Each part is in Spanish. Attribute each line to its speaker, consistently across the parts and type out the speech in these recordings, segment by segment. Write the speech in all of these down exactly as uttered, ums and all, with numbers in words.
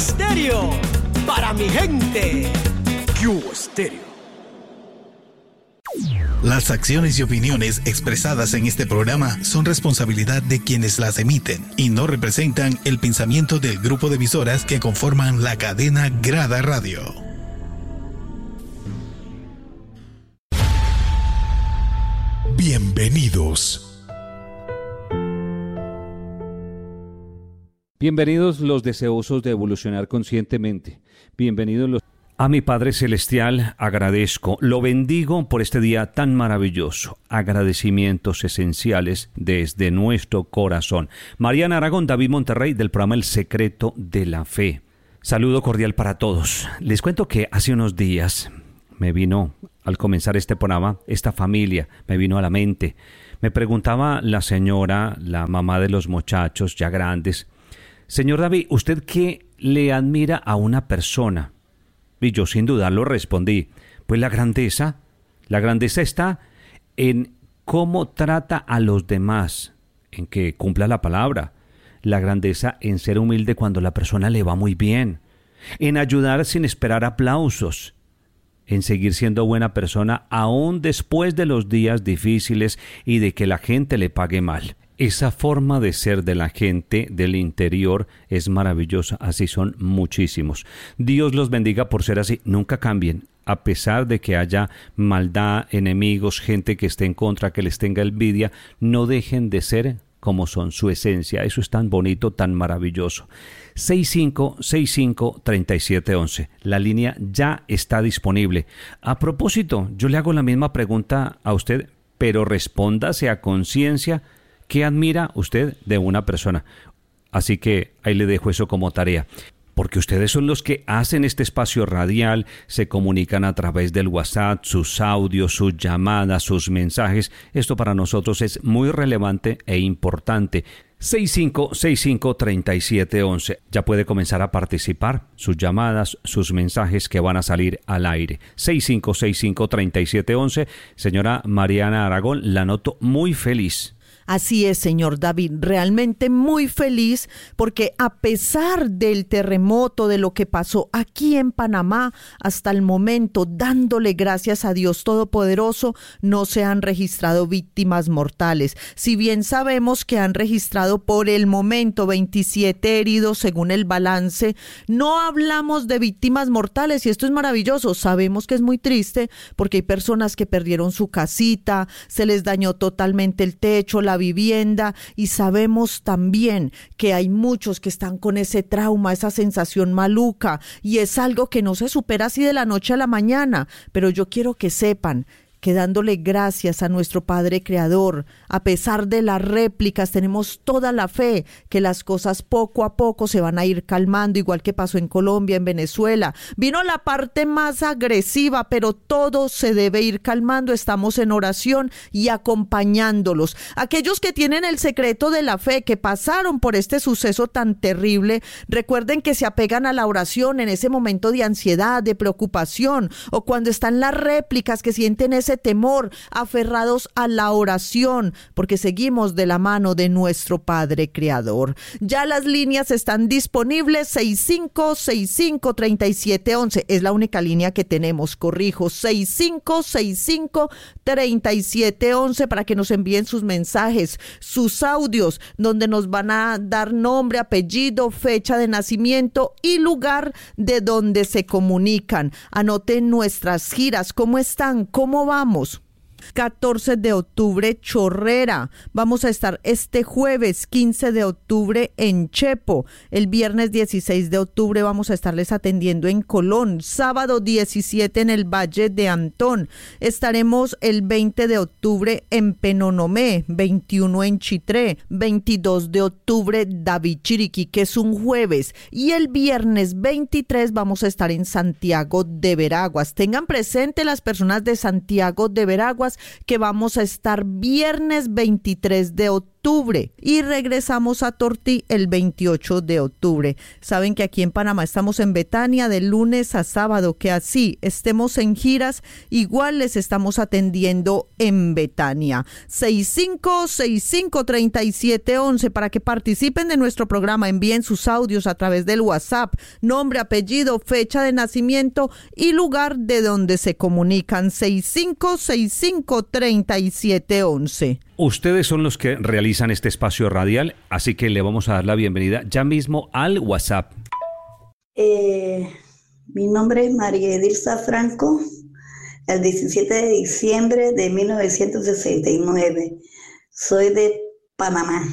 Speaker 1: Stereo, para mi gente. Q Stereo.
Speaker 2: Las acciones y opiniones expresadas en este programa son responsabilidad de quienes las emiten y no representan el pensamiento del grupo de emisoras que conforman la cadena Grada Radio. Bienvenidos.
Speaker 3: Bienvenidos los deseosos de evolucionar conscientemente. Bienvenidos los... A mi Padre Celestial agradezco, lo bendigo por este día tan maravilloso. Agradecimientos esenciales desde nuestro corazón. Mariana Aragón, David Monterrey, del programa El Secreto de la Fe. Saludo cordial para todos. Les cuento que hace unos días me vino, al comenzar este programa, esta familia me vino a la mente. Me preguntaba la señora, la mamá de los muchachos ya grandes: señor David, ¿usted qué le admira a una persona? Y yo sin dudarlo respondí: pues la grandeza, la grandeza está en cómo trata a los demás, en que cumpla la palabra. La grandeza en ser humilde cuando la persona le va muy bien, en ayudar sin esperar aplausos, en seguir siendo buena persona aún después de los días difíciles y de que la gente le pague mal. Esa forma de ser de la gente del interior es maravillosa, así son muchísimos. Dios los bendiga por ser así, nunca cambien, a pesar de que haya maldad, enemigos, gente que esté en contra, que les tenga envidia, no dejen de ser como son, su esencia. Eso es tan bonito, tan maravilloso. seis cinco seis cinco, tres siete uno uno, la línea ya está disponible. A propósito, yo le hago la misma pregunta a usted, pero respóndase a conciencia. ¿Qué admira usted de una persona? Así que ahí le dejo eso como tarea. Porque ustedes son los que hacen este espacio radial, se comunican a través del WhatsApp, sus audios, sus llamadas, sus mensajes. Esto para nosotros es muy relevante e importante. seis cinco seis cinco, tres siete uno uno. Ya puede comenzar a participar. Sus llamadas, sus mensajes que van a salir al aire. seis cinco seis cinco, tres siete uno uno. Señora Mariana Aragón, la noto muy feliz.
Speaker 4: Así es, señor David, realmente muy feliz porque a pesar del terremoto, de lo que pasó aquí en Panamá, hasta el momento, dándole gracias a Dios Todopoderoso, no se han registrado víctimas mortales. Si bien sabemos que han registrado por el momento veintisiete heridos según el balance, no hablamos de víctimas mortales y esto es maravilloso. Sabemos que es muy triste porque hay personas que perdieron su casita, se les dañó totalmente el techo, la vivienda, y sabemos también que hay muchos que están con ese trauma, esa sensación maluca, y es algo que no se supera así de la noche a la mañana, pero yo quiero que sepan que dándole gracias a nuestro Padre Creador, a pesar de las réplicas, tenemos toda la fe que las cosas poco a poco se van a ir calmando, igual que pasó en Colombia, en Venezuela. Vino la parte más agresiva, pero todo se debe ir calmando. Estamos en oración y acompañándolos. Aquellos que tienen el secreto de la fe, que pasaron por este suceso tan terrible, recuerden que se apegan a la oración en ese momento de ansiedad, de preocupación, o cuando están las réplicas, que sienten ese temor, aferrados a la oración, porque seguimos de la mano de nuestro Padre Creador. Ya las líneas están disponibles. Seis cinco seis cinco, tres siete uno uno es la única línea que tenemos, corrijo, seis cinco seis cinco, tres siete uno uno, para que nos envíen sus mensajes, sus audios, donde nos van a dar nombre, apellido, fecha de nacimiento y lugar de donde se comunican. Anoten nuestras giras, cómo están, cómo van. catorce de octubre, Chorrera. Vamos a estar este jueves quince de octubre en Chepo. El viernes dieciséis de octubre vamos a estarles atendiendo en Colón. Sábado diecisiete en el Valle de Antón. Estaremos el veinte de octubre en Penonomé, veintiuno en Chitré, veintidós de octubre David Chiriquí, que es un jueves. Y el viernes veintitrés vamos a estar en Santiago de Veraguas. Tengan presente las personas de Santiago de Veraguas que vamos a estar viernes veintitrés de octubre octubre y regresamos a Tortí el veintiocho de octubre. Saben que aquí en Panamá estamos en Betania de lunes a sábado, que así estemos en giras, igual les estamos atendiendo en Betania. seis cinco seis cinco, tres siete uno uno para que participen de nuestro programa, envíen sus audios a través del WhatsApp, nombre, apellido, fecha de nacimiento y lugar de donde se comunican. Seis cinco seis cinco, tres siete uno uno.
Speaker 3: Ustedes son los que realizan este espacio radial, así que le vamos a dar la bienvenida ya mismo al WhatsApp.
Speaker 5: Eh, mi nombre es María Edilza Franco, el diecisiete de diciembre de mil novecientos sesenta y nueve. Soy de Panamá.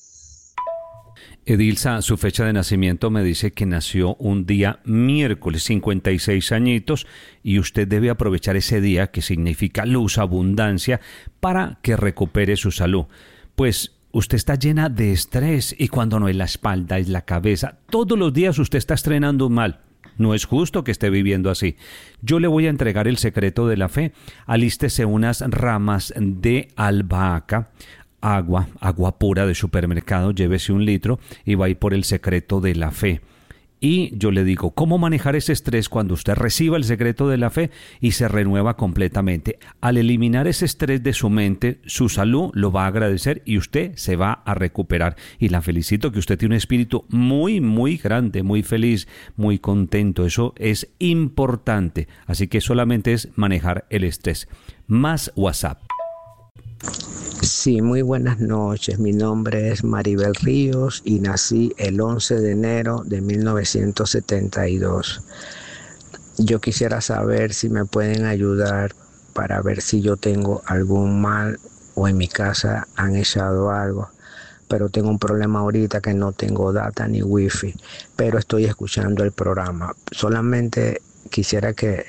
Speaker 3: Edilza, su fecha de nacimiento me dice que nació un día miércoles, cincuenta y seis añitos, y usted debe aprovechar ese día, que significa luz, abundancia, para que recupere su salud. Pues usted está llena de estrés, y cuando no es la espalda, es la cabeza. Todos los días usted está estrenando mal. No es justo que esté viviendo así. Yo le voy a entregar el secreto de la fe. Alístese unas ramas de albahaca, agua, agua pura de supermercado, llévese un litro y va a ir por el secreto de la fe. Y yo le digo, ¿cómo manejar ese estrés cuando usted reciba el secreto de la fe y se renueva completamente? Al eliminar ese estrés de su mente, su salud lo va a agradecer y usted se va a recuperar. Y la felicito que usted tiene un espíritu muy, muy grande, muy feliz, muy contento. Eso es importante. Así que solamente es manejar el estrés. Más WhatsApp.
Speaker 6: Sí, muy buenas noches. Mi nombre es Maribel Ríos y nací el once de enero de mil novecientos setenta y dos. Yo quisiera saber si me pueden ayudar para ver si yo tengo algún mal o en mi casa han echado algo. Pero tengo un problema ahorita que no tengo data ni wifi, pero estoy escuchando el programa. Solamente quisiera que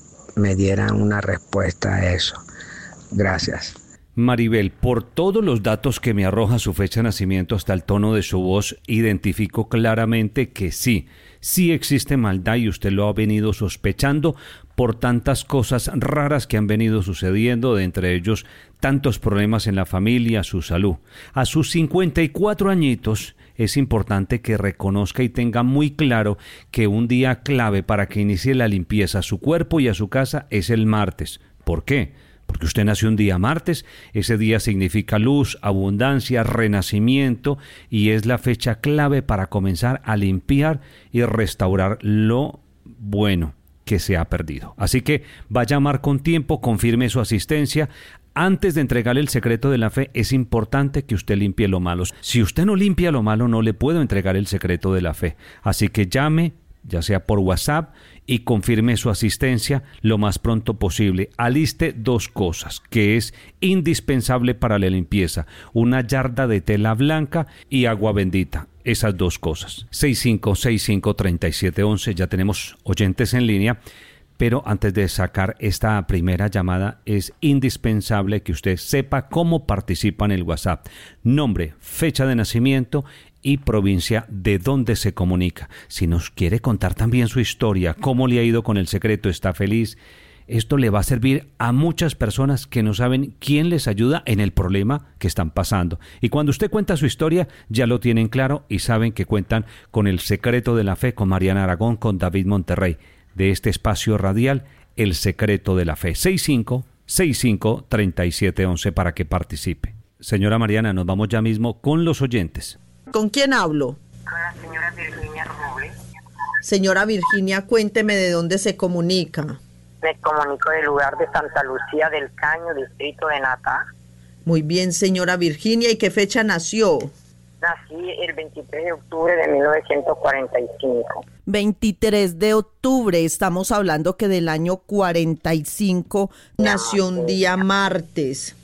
Speaker 6: me dieran una respuesta a eso. Gracias.
Speaker 3: Maribel, por todos los datos que me arroja su fecha de nacimiento hasta el tono de su voz, identifico claramente que sí, sí existe maldad y usted lo ha venido sospechando por tantas cosas raras que han venido sucediendo, de entre ellos tantos problemas en la familia, su salud. A sus cincuenta y cuatro añitos es importante que reconozca y tenga muy claro que un día clave para que inicie la limpieza a su cuerpo y a su casa es el martes. ¿Por qué? Porque usted nació un día martes, ese día significa luz, abundancia, renacimiento y es la fecha clave para comenzar a limpiar y restaurar lo bueno que se ha perdido. Así que va a llamar con tiempo, confirme su asistencia. Antes de entregarle el secreto de la fe, es importante que usted limpie lo malo. Si usted no limpia lo malo, no le puedo entregar el secreto de la fe. Así que llame, ya sea por WhatsApp, y confirme su asistencia lo más pronto posible. Aliste dos cosas que es indispensable para la limpieza: una yarda de tela blanca y agua bendita. Esas dos cosas. seis cinco seis cinco, tres siete uno uno. Ya tenemos oyentes en línea, pero antes de sacar esta primera llamada es indispensable que usted sepa cómo participa en el WhatsApp. Nombre, fecha de nacimiento y provincia de donde se comunica. Si nos quiere contar también su historia, cómo le ha ido con el secreto, está feliz, esto le va a servir a muchas personas que no saben quién les ayuda en el problema que están pasando. Y cuando usted cuenta su historia, ya lo tienen claro y saben que cuentan con el secreto de la fe, con Mariana Aragón, con David Monterrey, de este espacio radial, El Secreto de la Fe. seis cinco seis cinco, tres siete uno uno para que participe. Señora Mariana, nos vamos ya mismo con los oyentes.
Speaker 4: ¿Con quién hablo?
Speaker 7: Con la señora Virginia Robles.
Speaker 4: Señora Virginia, cuénteme de dónde se comunica.
Speaker 7: Me comunico del lugar de Santa Lucía del Caño, distrito de Natá.
Speaker 4: Muy bien, señora Virginia, ¿y qué fecha nació?
Speaker 7: Nací el veintitrés de octubre de mil novecientos cuarenta y cinco.
Speaker 4: veintitrés de octubre, estamos hablando que del año cuarenta y cinco nació un día martes.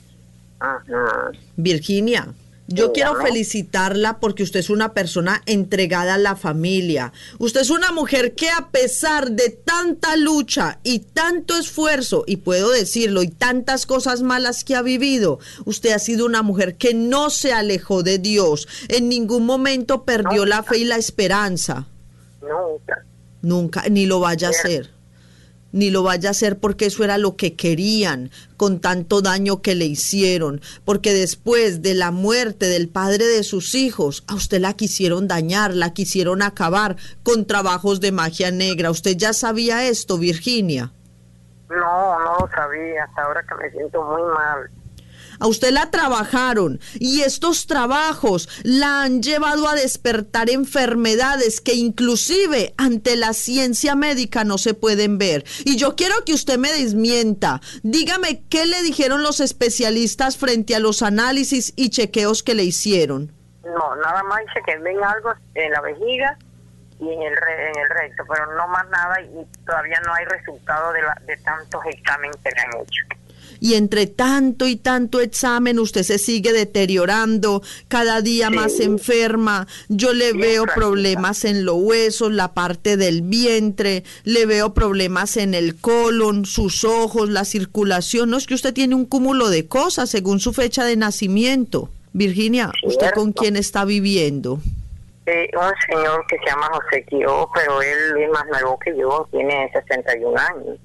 Speaker 7: Ajá.
Speaker 4: Virginia, yo
Speaker 7: Sí,
Speaker 4: quiero
Speaker 7: ¿no?
Speaker 4: felicitarla porque usted es una persona entregada a la familia. Usted es una mujer que, a pesar de tanta lucha y tanto esfuerzo, y puedo decirlo, y tantas cosas malas que ha vivido, usted ha sido una mujer que no se alejó de Dios. En ningún momento perdió la fe y la esperanza.
Speaker 7: Nunca.
Speaker 4: Nunca, ni lo vaya a
Speaker 7: Bien.
Speaker 4: hacer. ni lo vaya a hacer porque eso era lo que querían con tanto daño que le hicieron, porque después de la muerte del padre de sus hijos, a usted la quisieron dañar, la quisieron acabar con trabajos de magia negra. ¿Usted ya sabía esto, Virginia?
Speaker 7: No, no lo sabía, hasta ahora que me siento muy mal.
Speaker 4: A usted la trabajaron y estos trabajos la han llevado a despertar enfermedades que inclusive ante la ciencia médica no se pueden ver. Y yo quiero que usted me desmienta. Dígame qué le dijeron los especialistas frente a los análisis y chequeos que le hicieron.
Speaker 7: No, nada más dice que ven algo en la vejiga y en el re, en el recto, pero no más nada, y todavía no hay resultado de, la, de tantos exámenes que le han hecho.
Speaker 4: Y entre tanto y tanto examen usted se sigue deteriorando, cada día sí. más enferma. Yo le Bien, veo Francisca. Problemas en los huesos, la parte del vientre, le veo problemas en el colon, sus ojos, la circulación. No, es que usted tiene un cúmulo de cosas según su fecha de nacimiento. Virginia, ¿usted ¿Cierto? Con quién está viviendo?
Speaker 7: Eh, un señor que se llama José Quio, pero él es más nuevo que yo, tiene sesenta y un años.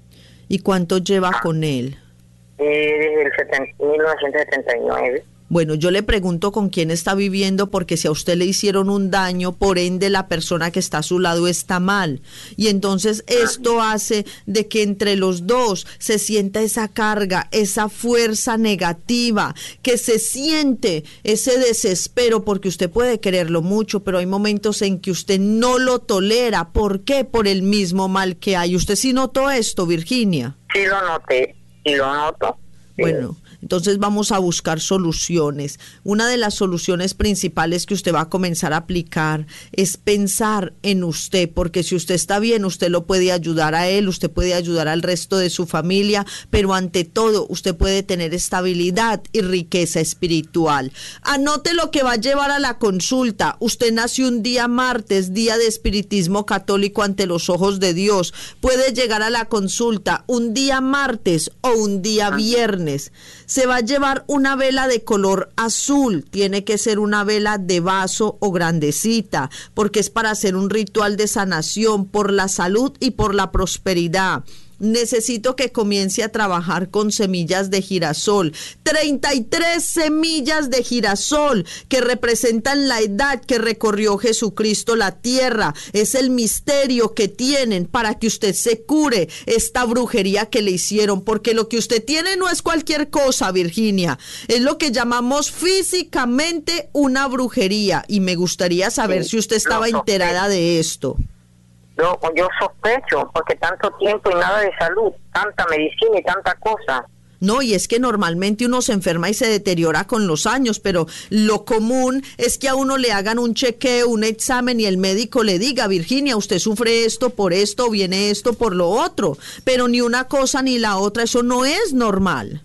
Speaker 4: ¿Y cuánto lleva ah. con él?
Speaker 7: Eh, desde el setenta, mil novecientos setenta y nueve.
Speaker 4: Bueno, yo le pregunto con quién está viviendo porque si a usted le hicieron un daño, por ende la persona que está a su lado está mal. Y entonces esto hace de que entre los dos se sienta esa carga, esa fuerza negativa, que se siente ese desespero porque usted puede quererlo mucho, pero hay momentos en que usted no lo tolera. ¿Por qué? Por el mismo mal que hay. ¿Usted sí notó esto, Virginia?
Speaker 7: Sí lo noté, sí lo noto. Sí.
Speaker 4: Bueno, entonces vamos a buscar soluciones. Una de las soluciones principales que usted va a comenzar a aplicar es pensar en usted, porque si usted está bien, usted lo puede ayudar a él, usted puede ayudar al resto de su familia, pero ante todo, usted puede tener estabilidad y riqueza espiritual. Anote lo que va a llevar a la consulta. Usted nació un día martes, día de espiritismo católico ante los ojos de Dios. Puede llegar a la consulta un día martes o un día viernes. Se va a llevar una vela de color azul, tiene que ser una vela de vaso o grandecita, porque es para hacer un ritual de sanación por la salud y por la prosperidad. Necesito que comience a trabajar con semillas de girasol, treinta y tres semillas de girasol que representan la edad que recorrió Jesucristo la tierra. Es el misterio que tienen para que usted se cure esta brujería que le hicieron, porque lo que usted tiene no es cualquier cosa, Virginia, es lo que llamamos físicamente una brujería, y me gustaría saber sí, si usted estaba enterada de esto.
Speaker 7: Yo, yo sospecho, porque tanto tiempo y nada de salud, tanta medicina y tanta cosa.
Speaker 4: No, y es que normalmente uno se enferma y se deteriora con los años, pero lo común es que a uno le hagan un chequeo, un examen y el médico le diga, Virginia, usted sufre esto por esto, viene esto por lo otro, pero ni una cosa ni la otra, eso no es normal.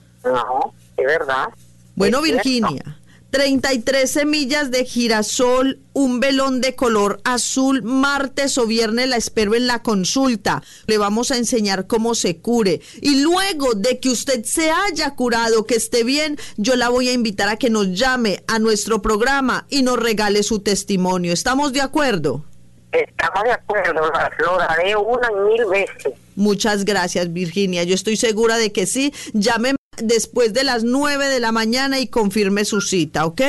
Speaker 7: No, es verdad.
Speaker 4: Bueno,
Speaker 7: es
Speaker 4: Virginia, cierto. treinta y tres semillas de girasol, un velón de color azul, martes o viernes la espero en la consulta. Le vamos a enseñar cómo se cure. Y luego de que usted se haya curado, que esté bien, yo la voy a invitar a que nos llame a nuestro programa y nos regale su testimonio. ¿Estamos de acuerdo?
Speaker 7: Estamos de acuerdo, lo daré una y mil veces.
Speaker 4: Muchas gracias, Virginia. Yo estoy segura de que sí. Llámeme después de las nueve de la mañana y confirme su cita, ¿ok?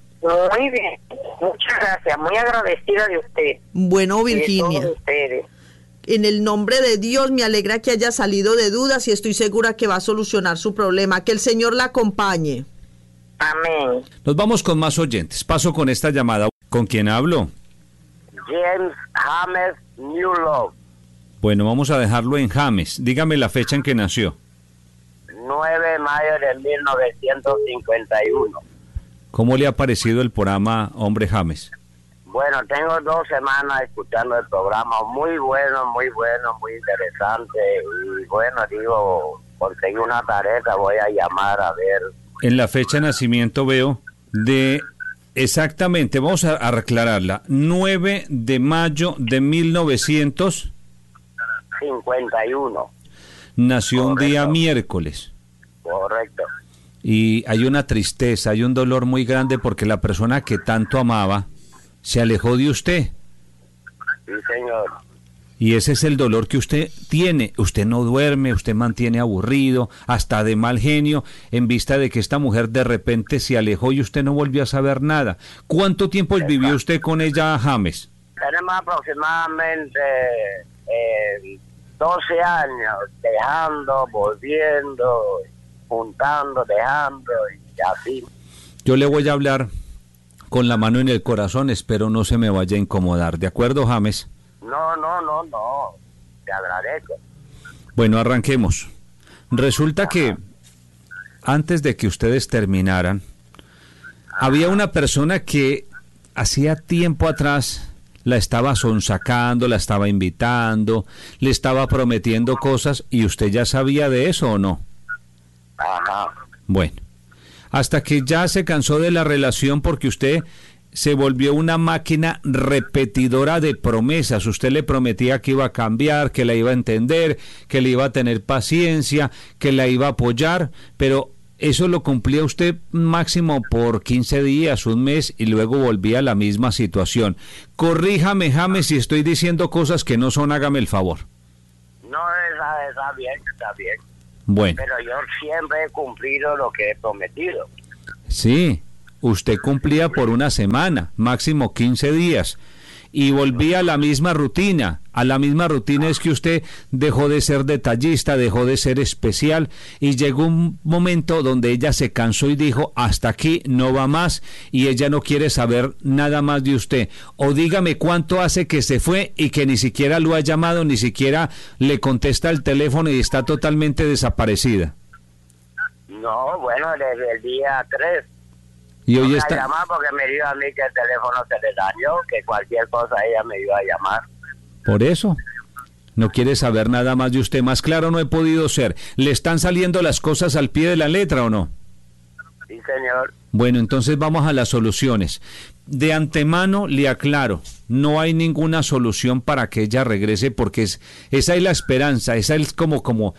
Speaker 7: Muy bien, muchas gracias, muy agradecida de usted.
Speaker 4: Bueno, Virginia,
Speaker 7: de todos ustedes.
Speaker 4: En el nombre de Dios me alegra que haya salido de dudas y estoy segura que va a solucionar su problema. Que el Señor la acompañe.
Speaker 7: Amén.
Speaker 3: Nos vamos con más oyentes. Paso con esta llamada. ¿Con quién hablo?
Speaker 8: James James Newlove.
Speaker 3: Bueno, vamos a dejarlo en James. Dígame la fecha en que nació.
Speaker 8: nueve de mayo de mil novecientos cincuenta y uno.
Speaker 3: ¿Cómo le ha parecido el programa, hombre James?
Speaker 8: Bueno, tengo dos semanas escuchando el programa, muy bueno, muy bueno, muy interesante, y bueno, digo, conseguí una tarea, voy a llamar a ver.
Speaker 3: En la fecha de nacimiento veo de, exactamente, vamos a, a aclararla, nueve de mayo de mil novecientos
Speaker 8: cincuenta y uno.
Speaker 3: Nació
Speaker 8: Correcto.
Speaker 3: Un día miércoles.
Speaker 8: Correcto.
Speaker 3: Y hay una tristeza, hay un dolor muy grande porque la persona que tanto amaba se alejó de usted.
Speaker 8: Sí, señor.
Speaker 3: Y ese es el dolor que usted tiene. Usted no duerme, usted mantiene aburrido, hasta de mal genio, en vista de que esta mujer de repente se alejó y usted no volvió a saber nada. ¿Cuánto tiempo Exacto. vivió usted con ella, James?
Speaker 8: Tenemos aproximadamente eh, doce años, dejando, volviendo, juntando, dejando y así.
Speaker 3: Yo le voy a hablar con la mano en el corazón, espero no se me vaya a incomodar. ¿De acuerdo, James?
Speaker 8: No, no, no, no, te agradezco.
Speaker 3: Bueno, arranquemos. Resulta Ajá. que antes de que ustedes terminaran, Ajá. había una persona que hacía tiempo atrás la estaba sonsacando, la estaba invitando, le estaba prometiendo cosas, y usted ya sabía de eso, ¿o no?
Speaker 8: Ajá.
Speaker 3: Bueno, hasta que ya se cansó de la relación porque usted se volvió una máquina repetidora de promesas. Usted le prometía que iba a cambiar, que la iba a entender, que le iba a tener paciencia, que la iba a apoyar, pero eso lo cumplía usted máximo por quince días, un mes, y luego volvía a la misma situación. Corríjame, James, si estoy diciendo cosas que no son, hágame el favor.
Speaker 8: No, está, está bien, está bien.
Speaker 3: Bueno.
Speaker 8: Pero yo siempre he cumplido lo que he prometido.
Speaker 3: Sí. Usted cumplía por una semana, máximo quince días, y volvía a la misma rutina. A la misma rutina es que usted dejó de ser detallista, dejó de ser especial, y llegó un momento donde ella se cansó y dijo, hasta aquí, no va más, y ella no quiere saber nada más de usted. O dígame cuánto hace que se fue y que ni siquiera lo ha llamado, ni siquiera le contesta el teléfono y está totalmente desaparecida.
Speaker 8: No, bueno, desde el día tres.
Speaker 3: Y hoy
Speaker 8: no
Speaker 3: está...
Speaker 8: me llamar porque me dijo a mí que el teléfono se le dañó, que cualquier cosa ella me iba a llamar.
Speaker 3: Por eso, no quiere saber nada más de usted. Más claro no he podido ser. ¿Le están saliendo las cosas al pie de la letra o no?
Speaker 8: Sí, señor.
Speaker 3: Bueno, entonces vamos a las soluciones. De antemano le aclaro, no hay ninguna solución para que ella regrese, porque es, esa es la esperanza, esa es como... como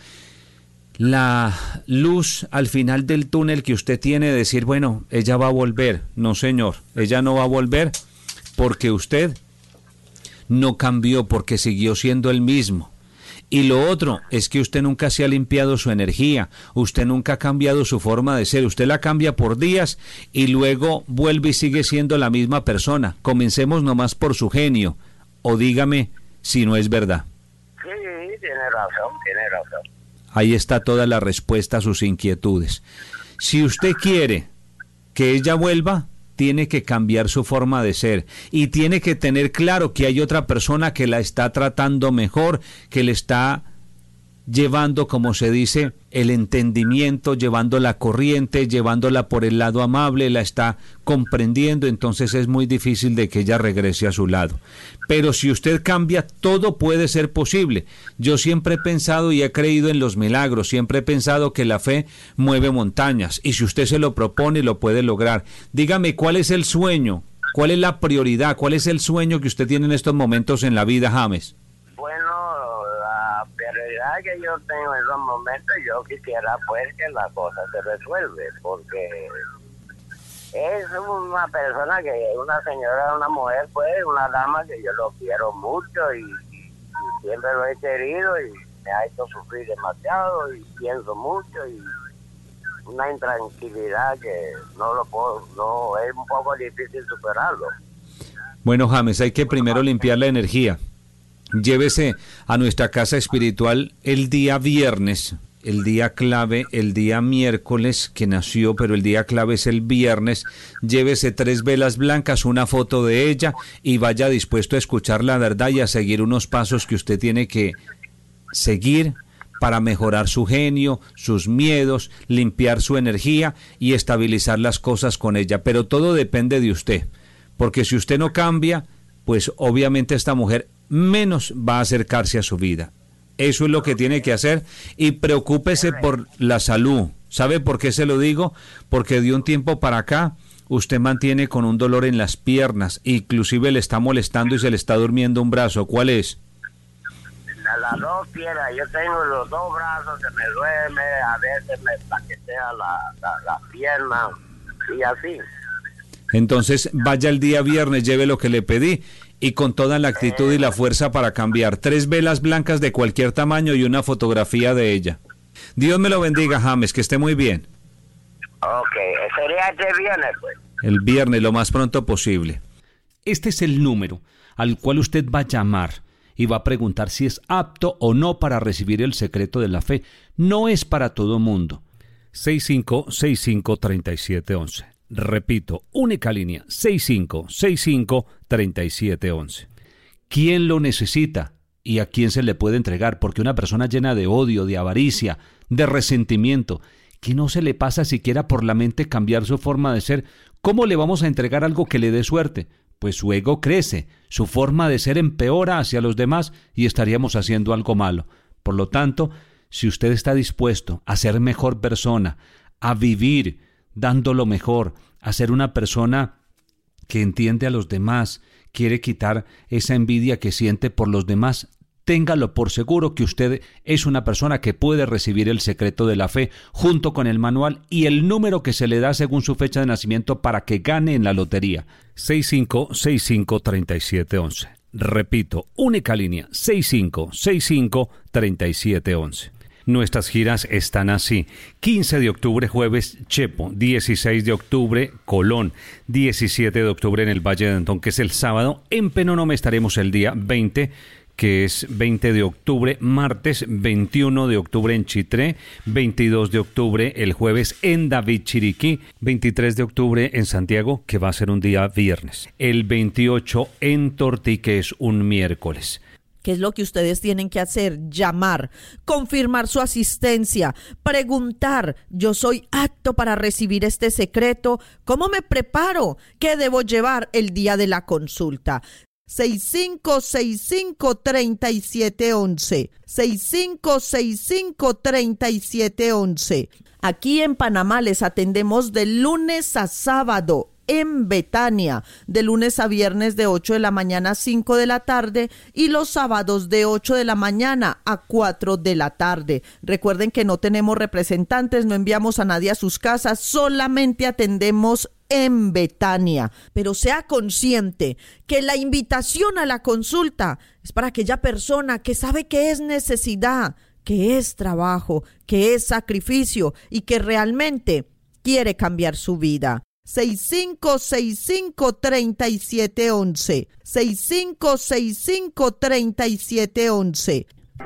Speaker 3: la luz al final del túnel que usted tiene de decir, bueno, ella va a volver. No, señor, ella no va a volver porque usted no cambió, porque siguió siendo el mismo. Y lo otro es que usted nunca se ha limpiado su energía, usted nunca ha cambiado su forma de ser, usted la cambia por días y luego vuelve y sigue siendo la misma persona. Comencemos nomás por su genio, o dígame si no es verdad.
Speaker 8: Sí, tiene razón, tiene razón.
Speaker 3: Ahí está toda la respuesta a sus inquietudes. Si usted quiere que ella vuelva, tiene que cambiar su forma de ser y tiene que tener claro que hay otra persona que la está tratando mejor, que le está llevando, como se dice, el entendimiento, llevando la corriente, llevándola por el lado amable, la está comprendiendo, entonces es muy difícil de que ella regrese a su lado. Pero si usted cambia, todo puede ser posible. Yo siempre he pensado y he creído en los milagros, siempre he pensado que la fe mueve montañas, y si usted se lo propone, lo puede lograr. Dígame, ¿cuál es el sueño? ¿Cuál es la prioridad? ¿Cuál es el sueño que usted tiene en estos momentos en la vida, James?
Speaker 8: Bueno, la prioridad que yo tengo en esos momentos, yo quisiera pues que la cosa se resuelve, porque es una persona que, una señora, una mujer, pues, una dama que yo lo quiero mucho y, y, y siempre lo he querido y me ha hecho sufrir demasiado y pienso mucho y una intranquilidad que no lo puedo, no, es un poco difícil superarlo.
Speaker 3: Bueno, James, hay que primero limpiar la energía. Llévese a nuestra casa espiritual el día viernes, el día clave, el día miércoles que nació, pero el día clave es el viernes. Llévese tres velas blancas, una foto de ella y vaya dispuesto a escuchar la verdad y a seguir unos pasos que usted tiene que seguir para mejorar su genio, sus miedos, limpiar su energía y estabilizar las cosas con ella. Pero todo depende de usted, porque si usted no cambia, pues obviamente esta mujer menos va a acercarse a su vida. Eso es lo que tiene que hacer y preocúpese por la salud. ¿Sabe por qué se lo digo? Porque de un tiempo para acá usted mantiene con un dolor en las piernas, inclusive le está molestando y se le está durmiendo un brazo. ¿Cuál es?
Speaker 8: Las dos piernas, yo tengo los dos brazos, se me duerme, a veces me paquetea la, la, la pierna y así.
Speaker 3: Entonces vaya el día viernes, lleve lo que le pedí y con toda la actitud y la fuerza para cambiar. Tres velas blancas de cualquier tamaño y una fotografía de ella. Dios me lo bendiga, James, que esté muy bien.
Speaker 8: Ok, sería este viernes, pues.
Speaker 3: El viernes, lo más pronto posible. Este es el número al cual usted va a llamar y va a preguntar si es apto o no para recibir el secreto de la fe. No es para todo mundo. seis cinco seis cinco, tres siete uno uno. Repito, única línea, seis cinco seis cinco, tres siete uno uno. ¿Quién lo necesita y a quién se le puede entregar? Porque una persona llena de odio, de avaricia, de resentimiento, que no se le pasa siquiera por la mente cambiar su forma de ser, ¿cómo le vamos a entregar algo que le dé suerte? Pues su ego crece, su forma de ser empeora hacia los demás y estaríamos haciendo algo malo. Por lo tanto, si usted está dispuesto a ser mejor persona, a vivir dando lo mejor, a ser una persona que entiende a los demás, quiere quitar esa envidia que siente por los demás, téngalo por seguro que usted es una persona que puede recibir el secreto de la fe junto con el manual y el número que se le da según su fecha de nacimiento para que gane en la lotería. seis cinco seis cinco, tres siete uno uno. Repito, única línea, seis cinco seis cinco, tres siete uno uno. Nuestras giras están así: quince de octubre, jueves, Chepo; dieciséis de octubre, Colón; diecisiete de octubre en el Valle de Antón, que es el sábado. En Penonomé estaremos el día veinte, que es veinte de octubre, martes; veintiuno de octubre en Chitré; veintidós de octubre el jueves en David Chiriquí; veintitrés de octubre en Santiago, que va a ser un día viernes; el veintiocho en Tortí, que es un miércoles.
Speaker 4: ¿Qué es lo que ustedes tienen que hacer? Llamar, confirmar su asistencia, preguntar, ¿yo soy apto para recibir este secreto? ¿Cómo me preparo? ¿Qué debo llevar el día de la consulta? seis cinco seis cinco, tres siete uno uno. seis cinco seis cinco, tres siete uno uno. Aquí en Panamá les atendemos de lunes a sábado en Betania, de lunes a viernes de ocho de la mañana a cinco de la tarde y los sábados de ocho de la mañana a cuatro de la tarde. Recuerden que no tenemos representantes, no enviamos a nadie a sus casas, solamente atendemos en Betania. Pero sea consciente que la invitación a la consulta es para aquella persona que sabe que es necesidad, que es trabajo, que es sacrificio y que realmente quiere cambiar su vida. seis cinco seis cinco, tres siete uno uno. seis cinco seis cinco, tres siete uno uno.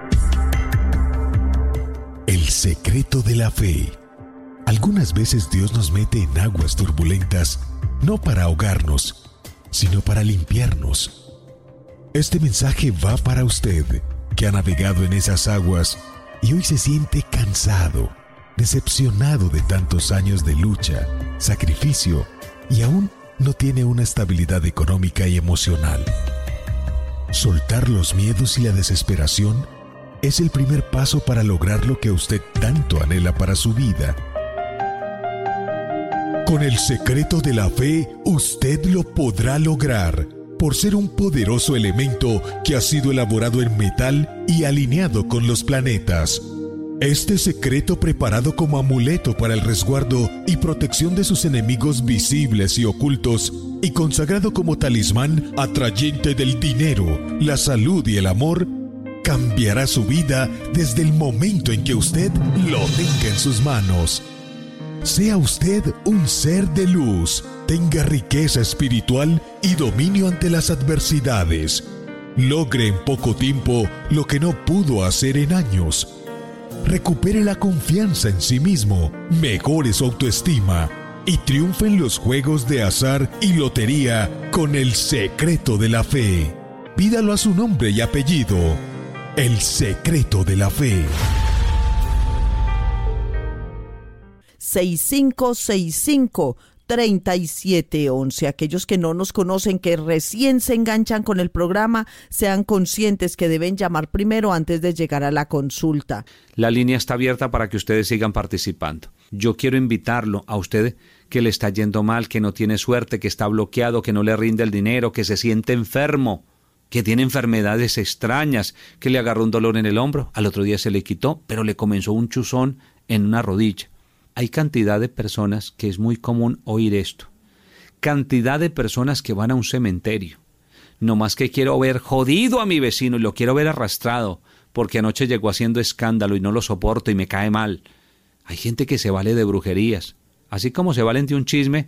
Speaker 9: El secreto de la fe. Algunas veces Dios nos mete en aguas turbulentas, no para ahogarnos, sino para limpiarnos. Este mensaje va para usted, que ha navegado en esas aguas y hoy se siente cansado, decepcionado de tantos años de lucha, sacrificio y aún no tiene una estabilidad económica y emocional. Soltar los miedos y la desesperación es el primer paso para lograr lo que usted tanto anhela para su vida. Con el secreto de la fe, usted lo podrá lograr, por ser un poderoso elemento que ha sido elaborado en metal y alineado con los planetas. Este secreto, preparado como amuleto para el resguardo y protección de sus enemigos visibles y ocultos, y consagrado como talismán atrayente del dinero, la salud y el amor, cambiará su vida desde el momento en que usted lo tenga en sus manos. Sea usted un ser de luz, tenga riqueza espiritual y dominio ante las adversidades. Logre en poco tiempo lo que no pudo hacer en años. Recupere la confianza en sí mismo, mejore su autoestima y triunfe en los juegos de azar y lotería con el secreto de la fe. Pídalo a su nombre y apellido. El secreto de la fe.
Speaker 4: seis cinco seis cinco, tres siete uno uno. Aquellos que no nos conocen, que recién se enganchan con el programa, sean conscientes que deben llamar primero antes de llegar a la consulta.
Speaker 3: La línea está abierta para que ustedes sigan participando. Yo quiero invitarlo a usted que le está yendo mal, que no tiene suerte, que está bloqueado, que no le rinde el dinero, que se siente enfermo, que tiene enfermedades extrañas, que le agarró un dolor en el hombro, al otro día se le quitó, pero le comenzó un chuzón en una rodilla. Hay cantidad de personas que es muy común oír esto. Cantidad de personas que van a un cementerio. No más que quiero ver jodido a mi vecino y lo quiero ver arrastrado, porque anoche llegó haciendo escándalo y no lo soporto y me cae mal. Hay gente que se vale de brujerías, así como se valen de un chisme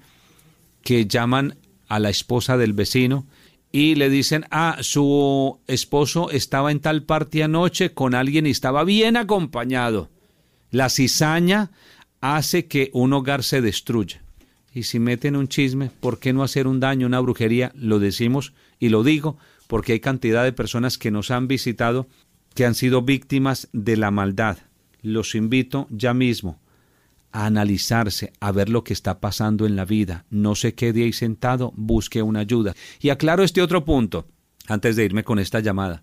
Speaker 3: que llaman a la esposa del vecino y le dicen, ah, su esposo estaba en tal parte anoche con alguien y estaba bien acompañado. La cizaña hace que un hogar se destruya. Y si meten un chisme, ¿por qué no hacer un daño, una brujería? Lo decimos y lo digo porque hay cantidad de personas que nos han visitado que han sido víctimas de la maldad. Los invito ya mismo a analizarse, a ver lo que está pasando en la vida. No se quede ahí sentado, busque una ayuda. Y aclaro este otro punto, antes de irme con esta llamada,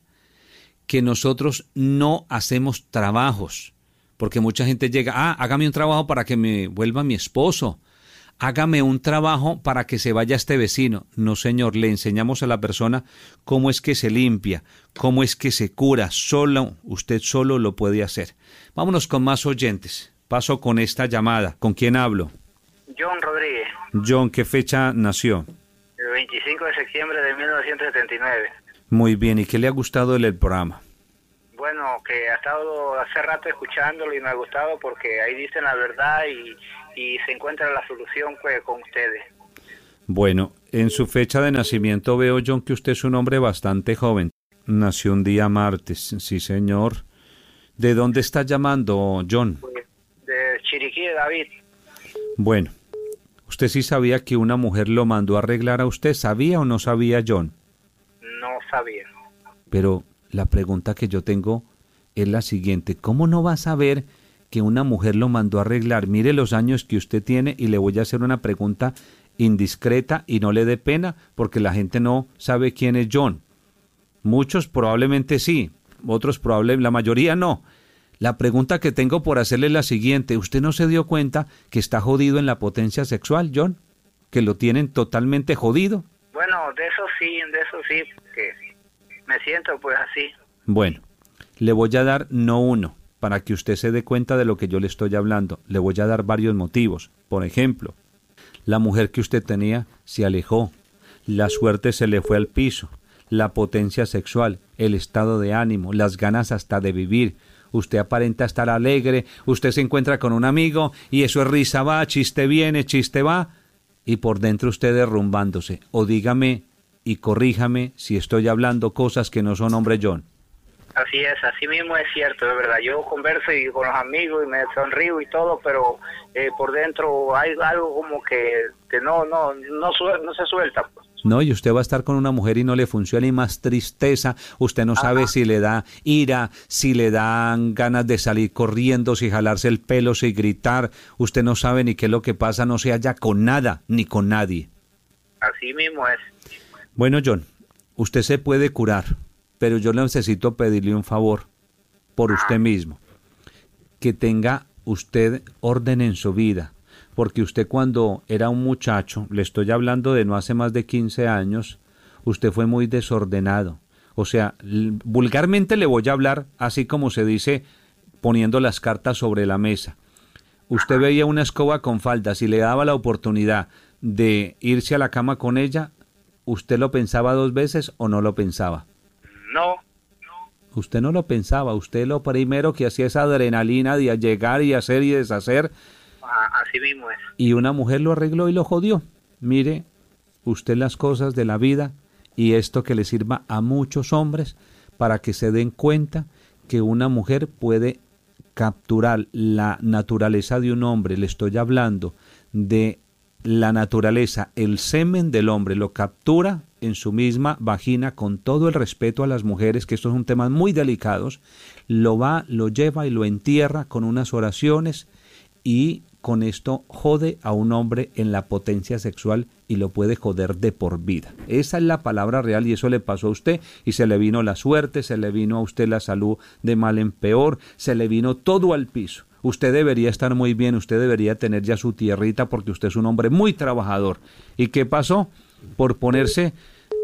Speaker 3: que nosotros no hacemos trabajos, porque mucha gente llega, ah, hágame un trabajo para que me vuelva mi esposo, hágame un trabajo para que se vaya este vecino. No, señor, le enseñamos a la persona cómo es que se limpia, cómo es que se cura. Solo, usted solo lo puede hacer. Vámonos con más oyentes. Paso con esta llamada. ¿Con quién hablo?
Speaker 10: John Rodríguez.
Speaker 3: John, ¿qué fecha nació?
Speaker 10: El veinticinco de septiembre de mil novecientos setenta y nueve.
Speaker 3: Muy bien, ¿y qué le ha gustado del programa?
Speaker 10: Bueno, que ha estado hace rato escuchándolo y me ha gustado porque ahí dicen la verdad y, y se encuentra la solución pues, con ustedes.
Speaker 3: Bueno, en su fecha de nacimiento veo, John, que usted es un hombre bastante joven. Nació un día martes, sí señor. ¿De dónde está llamando, John?
Speaker 10: Pues, de Chiriquí, de David.
Speaker 3: Bueno, ¿usted sí sabía que una mujer lo mandó a arreglar a usted? ¿Sabía o no sabía, John?
Speaker 10: No sabía.
Speaker 3: Pero la pregunta que yo tengo es la siguiente. ¿Cómo no va a saber que una mujer lo mandó a arreglar? Mire los años que usted tiene y le voy a hacer una pregunta indiscreta y no le dé pena porque la gente no sabe quién es John. Muchos probablemente sí, otros probablemente, la mayoría no. La pregunta que tengo por hacerle es la siguiente. ¿Usted no se dio cuenta que está jodido en la potencia sexual, John? ¿Que lo tienen totalmente jodido?
Speaker 10: Bueno, de eso sí, de eso sí, que me siento pues así.
Speaker 3: Bueno, le voy a dar no uno, para que usted se dé cuenta de lo que yo le estoy hablando. Le voy a dar varios motivos. Por ejemplo, la mujer que usted tenía se alejó, la suerte se le fue al piso, la potencia sexual, el estado de ánimo, las ganas hasta de vivir. Usted aparenta estar alegre, usted se encuentra con un amigo y eso es risa va, chiste viene, chiste va, y por dentro usted derrumbándose. O dígame y corríjame si estoy hablando cosas que no son, hombre, John.
Speaker 10: Así es, así mismo es cierto, de verdad. Yo converso y con los amigos y me sonrío y todo, pero eh, por dentro hay algo como que, que no, no, no, suel, no se suelta, pues.
Speaker 3: No, y usted va a estar con una mujer y no le funciona y más tristeza. Usted no sabe Ajá. si le da ira, si le dan ganas de salir corriendo, si jalarse el pelo, si gritar. Usted no sabe ni qué es lo que pasa, no se halla con nada ni con nadie.
Speaker 10: Así mismo es.
Speaker 3: Bueno, John, usted se puede curar, pero yo necesito pedirle un favor por usted mismo. Que tenga usted orden en su vida. Porque usted cuando era un muchacho, le estoy hablando de no hace más de quince años, usted fue muy desordenado. O sea, vulgarmente le voy a hablar así como se dice, poniendo las cartas sobre la mesa. Usted veía una escoba con faldas y le daba la oportunidad de irse a la cama con ella, ¿usted lo pensaba dos veces o no lo pensaba?
Speaker 10: No.
Speaker 3: Usted no lo pensaba, usted lo primero que hacía esa adrenalina de llegar y hacer y deshacer.
Speaker 10: Así mismo es.
Speaker 3: Y una mujer lo arregló y lo jodió. Mire usted las cosas de la vida y esto que le sirva a muchos hombres para que se den cuenta que una mujer puede capturar la naturaleza de un hombre. Le estoy hablando de la naturaleza, el semen del hombre lo captura en su misma vagina con todo el respeto a las mujeres, que estos son temas muy delicados, lo va, lo lleva y lo entierra con unas oraciones y con esto jode a un hombre en la potencia sexual y lo puede joder de por vida. Esa es la palabra real y eso le pasó a usted y se le vino la suerte, se le vino a usted la salud de mal en peor, se le vino todo al piso. Usted debería estar muy bien, usted debería tener ya su tierrita porque usted es un hombre muy trabajador. ¿Y qué pasó? Por ponerse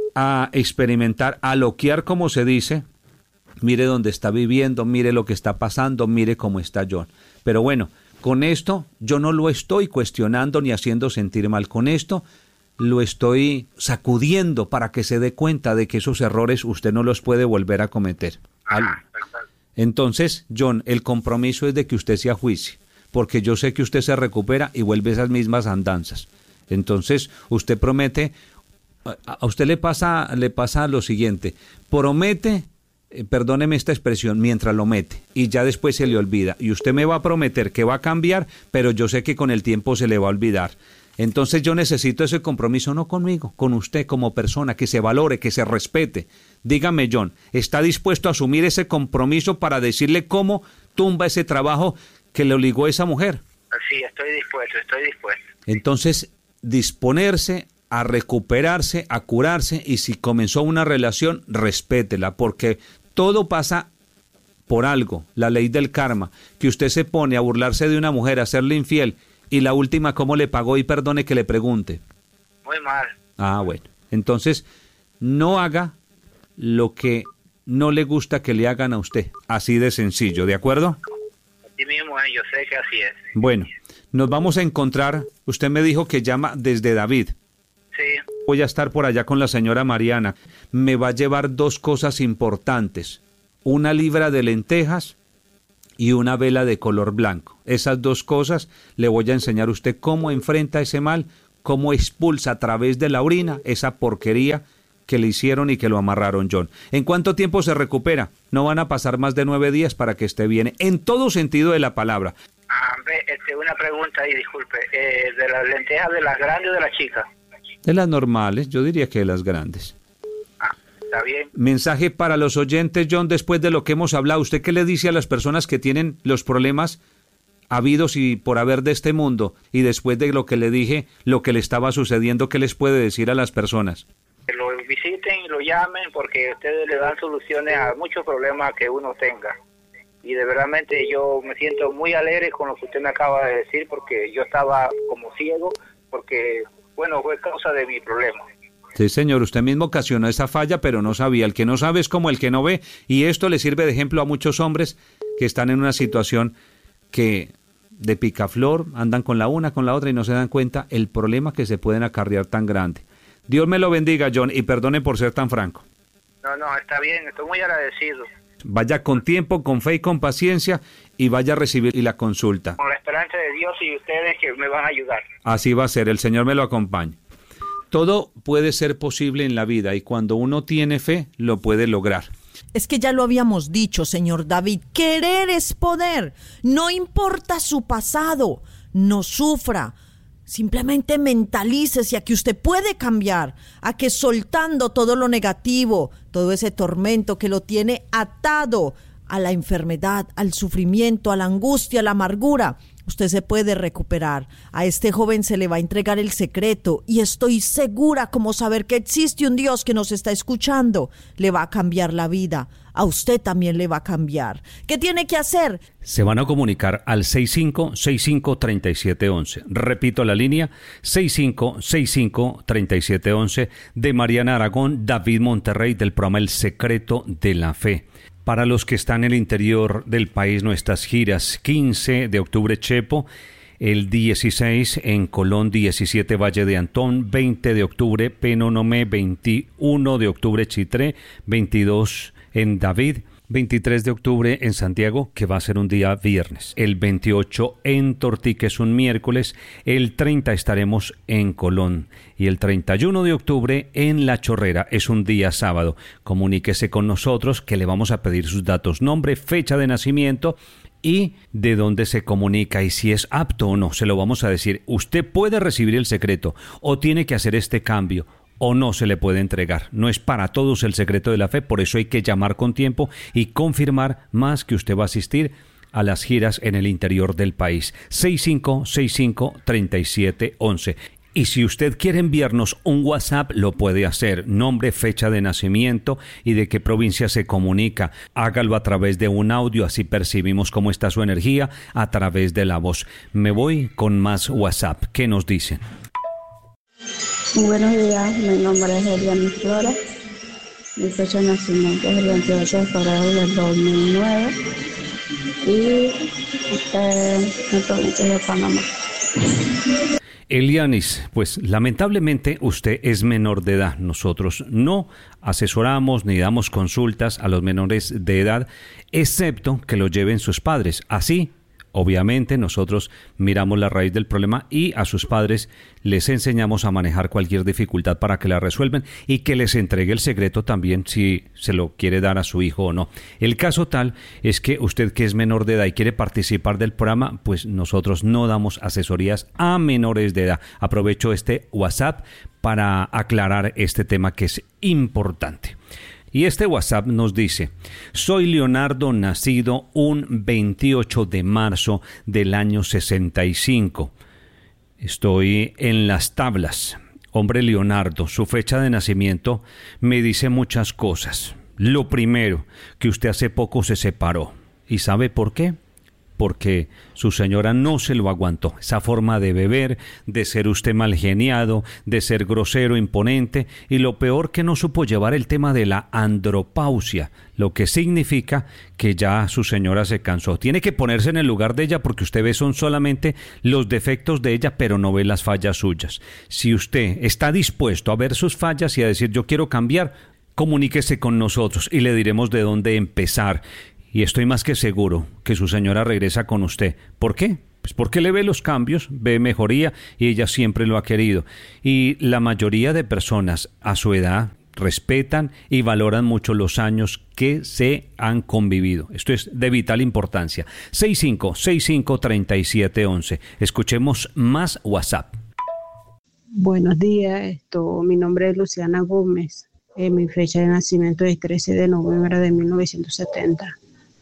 Speaker 3: a experimentar, a loquear como se dice, mire dónde está viviendo, mire lo que está pasando, mire cómo está John. Pero bueno, con esto yo no lo estoy cuestionando ni haciendo sentir mal. Con esto lo estoy sacudiendo para que se dé cuenta de que esos errores usted no los puede volver a cometer.
Speaker 10: Ajá,
Speaker 3: Entonces, John, el compromiso es de que usted se ajuicie, porque yo sé que usted se recupera y vuelve a esas mismas andanzas. Entonces, usted promete, a usted le pasa, le pasa lo siguiente, promete, eh, perdóneme esta expresión, mientras lo mete, y ya después se le olvida. Y usted me va a prometer que va a cambiar, pero yo sé que con el tiempo se le va a olvidar. Entonces yo necesito ese compromiso, no conmigo, con usted como persona, que se valore, que se respete. Dígame, John, ¿está dispuesto a asumir ese compromiso para decirle cómo tumba ese trabajo que le obligó a esa mujer?
Speaker 10: Sí, estoy dispuesto, estoy dispuesto.
Speaker 3: Entonces, disponerse a recuperarse, a curarse, y si comenzó una relación, respétela, porque todo pasa por algo, la ley del karma, que usted se pone a burlarse de una mujer, a serle infiel, y la última, ¿cómo le pagó? Y perdone que le pregunte.
Speaker 10: Muy mal.
Speaker 3: Ah, bueno. Entonces, no haga lo que no le gusta que le hagan a usted. Así de sencillo, ¿de acuerdo?
Speaker 10: Así mismo es, yo sé que así es.
Speaker 3: Bueno, nos vamos a encontrar. Usted me dijo que llama desde David.
Speaker 10: Sí.
Speaker 3: Voy a estar por allá con la señora Mariana. Me va a llevar dos cosas importantes. Una libra de lentejas y una vela de color blanco. Esas dos cosas le voy a enseñar a usted cómo enfrenta ese mal, cómo expulsa a través de la orina esa porquería que le hicieron y que lo amarraron, John. ¿En cuánto tiempo se recupera? No van a pasar más de nueve días para que esté bien, en todo sentido de la palabra.
Speaker 10: Ah, este, una pregunta ahí, disculpe. Eh, ¿De las lentejas de las grandes o de las chicas?
Speaker 3: De las normales, yo diría que de las grandes.
Speaker 10: ¿Está bien?
Speaker 3: Mensaje para los oyentes, John, después de lo que hemos hablado. ¿Usted qué le dice a las personas que tienen los problemas habidos y por haber de este mundo? Y después de lo que le dije, lo que le estaba sucediendo, ¿qué les puede decir a las personas?
Speaker 10: Que lo visiten y lo llamen, porque ustedes le dan soluciones a muchos problemas que uno tenga. Y de verdadmente yo me siento muy alegre con lo que usted me acaba de decir, porque yo estaba como ciego, porque, bueno, fue causa de mi problema.
Speaker 3: Sí, señor, usted mismo ocasionó esa falla, pero no sabía. El que no sabe es como el que no ve, y esto le sirve de ejemplo a muchos hombres que están en una situación que de picaflor, andan con la una, con la otra y no se dan cuenta el problema que se pueden acarrear tan grande. Dios me lo bendiga, John, y perdone por ser tan franco.
Speaker 10: No, no, está bien, estoy muy agradecido.
Speaker 3: Vaya con tiempo, con fe y con paciencia, y vaya a recibir la consulta.
Speaker 10: Con la esperanza de Dios y ustedes que me van a ayudar.
Speaker 3: Así va a ser, el Señor me lo acompañe. Todo puede ser posible en la vida, y cuando uno tiene fe, lo puede lograr.
Speaker 4: Es que ya lo habíamos dicho, señor David, querer es poder. No importa su pasado, no sufra. Simplemente mentalícese a que usted puede cambiar, a que soltando todo lo negativo, todo ese tormento que lo tiene atado a la enfermedad, al sufrimiento, a la angustia, a la amargura, usted se puede recuperar. A este joven se le va a entregar el secreto y estoy segura como saber que existe un Dios que nos está escuchando. Le va a cambiar la vida. A usted también le va a cambiar. ¿Qué tiene que hacer?
Speaker 3: Se van a comunicar al seis cinco seis cinco, tres siete uno uno. Repito la línea, seis cinco seis cinco, tres siete uno uno de Mariana Aragón, David Monterrey, del programa El Secreto de la Fe. Para los que están en el interior del país, nuestras giras: quince de octubre Chepo, el dieciséis en Colón, diecisiete Valle de Antón, veinte de octubre Penonomé, veintiuno de octubre Chitré, veintidós en David, veintitrés de octubre en Santiago, que va a ser un día viernes, el veintiocho en Tortique es un miércoles, el treinta estaremos en Colón y el treinta y uno de octubre en La Chorrera es un día sábado. Comuníquese con nosotros que le vamos a pedir sus datos, nombre, fecha de nacimiento y de dónde se comunica y si es apto o no. Se lo vamos a decir. Usted puede recibir el secreto o tiene que hacer este cambio o no se le puede entregar. No es para todos el secreto de la fe, por eso hay que llamar con tiempo y confirmar más que usted va a asistir a las giras en el interior del país. seis cinco seis cinco, tres siete uno uno. Y si usted quiere enviarnos un WhatsApp, lo puede hacer. Nombre, fecha de nacimiento y de qué provincia se comunica. Hágalo a través de un audio, así percibimos cómo está su energía a través de la voz. Me voy con más WhatsApp. ¿Qué nos dicen?
Speaker 11: Buenos días, mi nombre es Eliana Flores, mi fecha de nacimiento es el veintiocho de febrero del dos mil nueve y usted en provincia de Panamá.
Speaker 3: Elianis, pues lamentablemente usted es menor de edad. Nosotros no asesoramos ni damos consultas a los menores de edad, excepto que lo lleven sus padres. Así, obviamente, nosotros miramos la raíz del problema y a sus padres les enseñamos a manejar cualquier dificultad para que la resuelvan y que les entregue el secreto también si se lo quiere dar a su hijo o no. El caso tal es que usted, que es menor de edad y quiere participar del programa, pues nosotros no damos asesorías a menores de edad. Aprovecho este WhatsApp para aclarar este tema que es importante. Y este WhatsApp nos dice: soy Leonardo, nacido un veintiocho de marzo del año sesenta y cinco. Estoy en las tablas. Hombre Leonardo, su fecha de nacimiento me dice muchas cosas. Lo primero, que usted hace poco se separó. ¿Y sabe por qué? Porque su señora no se lo aguantó. Esa forma de beber, de ser usted mal geniado, de ser grosero, imponente, y lo peor, que no supo llevar el tema de la andropausia, lo que significa que ya su señora se cansó. Tiene que ponerse en el lugar de ella, porque usted ve son solamente los defectos de ella, pero no ve las fallas suyas. Si usted está dispuesto a ver sus fallas y a decir yo quiero cambiar, comuníquese con nosotros y le diremos de dónde empezar. Y estoy más que seguro que su señora regresa con usted. ¿Por qué? Pues porque le ve los cambios, ve mejoría y ella siempre lo ha querido. Y la mayoría de personas a su edad respetan y valoran mucho los años que se han convivido. Esto es de vital importancia. seis cinco seis cinco, tres siete uno uno. Escuchemos más WhatsApp.
Speaker 11: Buenos días, esto, mi nombre es Luciana Gómez. Eh, mi fecha de nacimiento es trece de noviembre de mil novecientos setenta.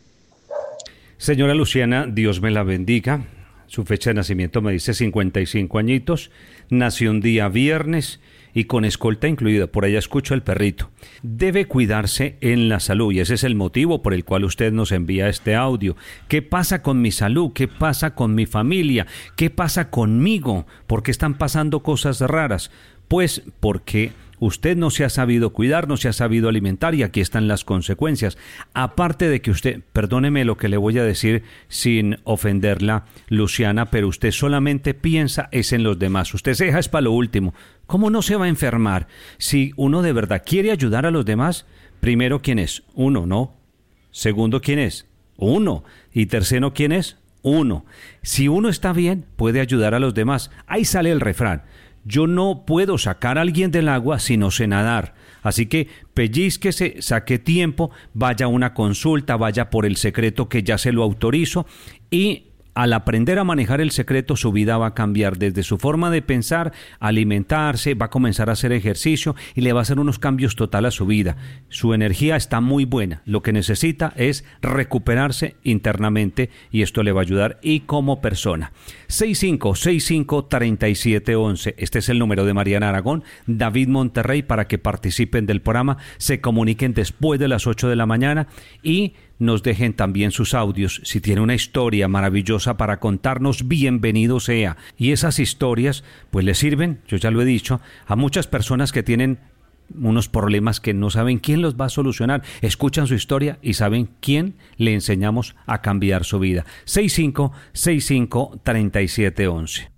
Speaker 3: Señora Luciana, Dios me la bendiga. Su fecha de nacimiento me dice cincuenta y cinco añitos. Nació un día viernes y con escolta incluida. Por allá escucho el perrito. Debe cuidarse en la salud y ese es el motivo por el cual usted nos envía este audio. ¿Qué pasa con mi salud? ¿Qué pasa con mi familia? ¿Qué pasa conmigo? ¿Por qué están pasando cosas raras? Pues porque usted no se ha sabido cuidar, no se ha sabido alimentar y aquí están las consecuencias. Aparte de que usted, perdóneme lo que le voy a decir sin ofenderla, Luciana, pero usted solamente piensa es en los demás. Usted se deja es para lo último. ¿Cómo no se va a enfermar? Si uno de verdad quiere ayudar a los demás, primero, ¿quién es? Uno, ¿no? Segundo, ¿quién es? Uno. Y tercero, ¿quién es? Uno. Si uno está bien, puede ayudar a los demás. Ahí sale el refrán. Yo no puedo sacar a alguien del agua si no sé nadar. Así que pellizquese, saque tiempo, vaya a una consulta, vaya por el secreto que ya se lo autorizo y al aprender a manejar el secreto su vida va a cambiar desde su forma de pensar, alimentarse, va a comenzar a hacer ejercicio y le va a hacer unos cambios totales a su vida. Su energía está muy buena, lo que necesita es recuperarse internamente y esto le va a ayudar y como persona. seis cinco seis cinco, tres siete uno uno, este es el número de Mariana Aragón, David Monterrey, para que participen del programa, se comuniquen después de las ocho de la mañana y nos dejen también sus audios. Si tiene una historia maravillosa para contarnos, bienvenido sea. Y esas historias pues le sirven, yo ya lo he dicho, a muchas personas que tienen unos problemas que no saben quién los va a solucionar. Escuchan su historia y saben quién le enseñamos a cambiar su vida. seis cinco seis cinco, tres siete uno uno.